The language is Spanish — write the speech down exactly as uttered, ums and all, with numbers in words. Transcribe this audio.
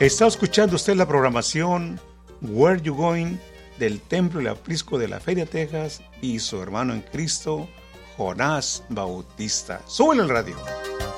Está escuchando usted la programación Where You Going del Templo El Aprisco de la Feria, Texas, y su hermano en Cristo, Jonás Bautista. Súbele el radio.